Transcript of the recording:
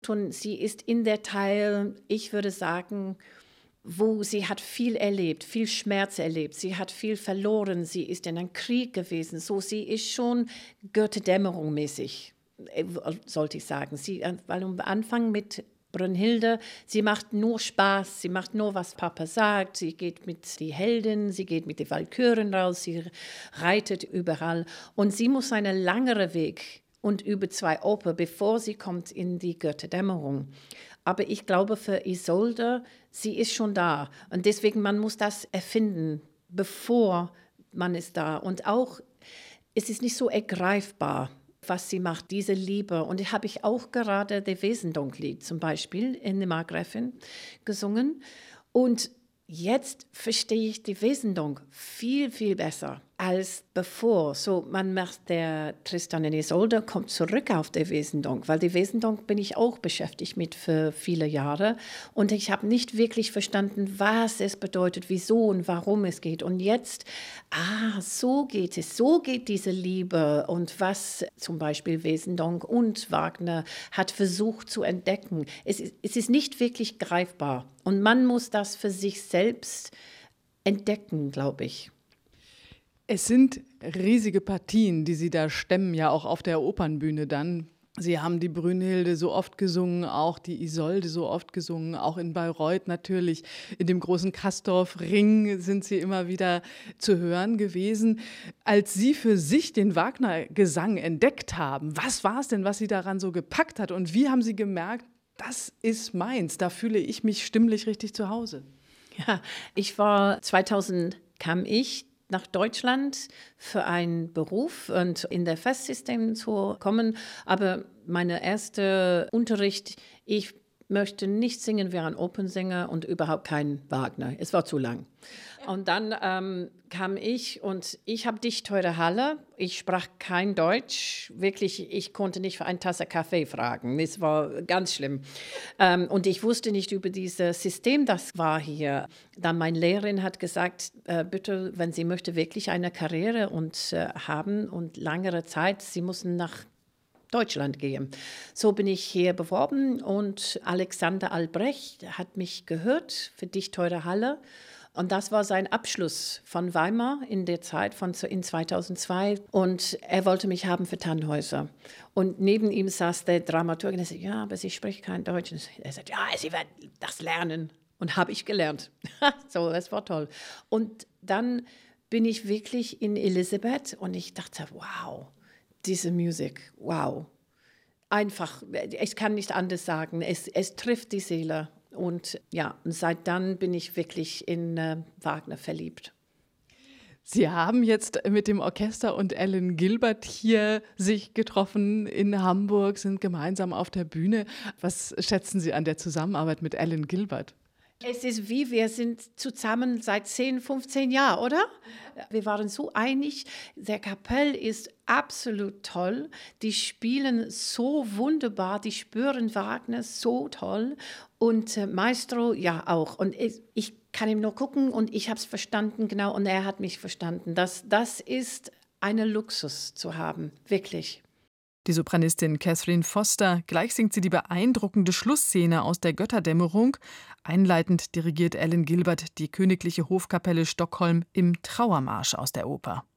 Und sie ist in der Teil, ich würde sagen, wo sie hat viel erlebt, viel Schmerz erlebt, sie hat viel verloren, sie ist in einem Krieg gewesen, so sie ist schon Götterdämmerung mäßig, sollte ich sagen. Weil am Anfang mit Brünnhilde, sie macht nur Spaß, sie macht nur, was Papa sagt, sie geht mit die Heldin, sie geht mit den Walküren raus, sie reitet überall und sie muss einen langeren Weg und über 2 Oper, bevor sie kommt in die Götterdämmerung. Aber ich glaube, für Isolde, sie ist schon da. Und deswegen, man muss das erfinden, bevor man ist da. Und auch, es ist nicht so ergreifbar, was sie macht, diese Liebe. Und da habe ich auch gerade der Wesendonck-Lied zum Beispiel in der Markgräfin gesungen. Und jetzt verstehe ich die Wesendonck viel, viel besser als bevor. So, man macht der Tristan und Isolde kommt zurück auf die Wesendonck, weil die Wesendonck bin ich auch beschäftigt mit für viele Jahre und ich habe nicht wirklich verstanden, was es bedeutet, wieso und warum es geht. Und jetzt, so geht es, so geht diese Liebe und was zum Beispiel Wesendonck und Wagner hat versucht zu entdecken. Es ist nicht wirklich greifbar und man muss das für sich selbst entdecken, glaube ich. Es sind riesige Partien, die Sie da stemmen, ja auch auf der Opernbühne dann. Sie haben die Brünnhilde so oft gesungen, auch die Isolde so oft gesungen, auch in Bayreuth natürlich. In dem großen Castorf-Ring sind Sie immer wieder zu hören gewesen. Als Sie für sich den Wagner-Gesang entdeckt haben, was war es denn, was Sie daran so gepackt hat? Und wie haben Sie gemerkt, das ist meins, da fühle ich mich stimmlich richtig zu Hause? Ja, 2000 kam ich nach Deutschland für einen Beruf und in das Festsystem zu kommen. Aber mein erster Unterricht, ich möchte nicht singen wie ein Opernsänger und überhaupt kein Wagner. Es war zu lang. Und dann kam ich und ich habe dicht teure Halle. Ich sprach kein Deutsch. Wirklich, ich konnte nicht für eine Tasse Kaffee fragen. Es war ganz schlimm. Und ich wusste nicht über dieses System, das war hier. Dann meine Lehrerin hat gesagt, bitte, wenn Sie möchte wirklich eine Karriere haben und langere Zeit, Sie müssen nach Deutschland gehen. So bin ich hier beworben und Alexander Albrecht hat mich gehört für Dicht teure Halle. Und das war sein Abschluss von Weimar in der Zeit in 2002. Und er wollte mich haben für Tannhäuser. Und neben ihm saß der Dramaturg und er sagte, ja, aber sie spricht kein Deutsch. Und er sagte, ja, Sie werden das lernen. Und habe ich gelernt. So, das war toll. Und dann bin ich wirklich in Elisabeth und ich dachte, wow, diese Musik, wow. Einfach, ich kann nicht anders sagen, es trifft die Seele. Und ja, seit dann bin ich wirklich in Wagner verliebt. Sie haben jetzt mit dem Orchester und Alan Gilbert hier sich getroffen in Hamburg, sind gemeinsam auf der Bühne. Was schätzen Sie an der Zusammenarbeit mit Alan Gilbert? Es ist wie, wir sind zusammen seit 10, 15 Jahren, oder? Wir waren so einig. Der Kapell ist absolut toll. Die spielen so wunderbar, die spüren Wagner so toll. Und Maestro, ja auch. Und ich kann ihm nur gucken und ich habe es verstanden, genau. Und er hat mich verstanden. Das ist ein Luxus zu haben, wirklich. Die Sopranistin Catherine Foster, gleich singt sie die beeindruckende Schlussszene aus der Götterdämmerung. Einleitend dirigiert Alan Gilbert die Königliche Hofkapelle Stockholm im Trauermarsch aus der Oper.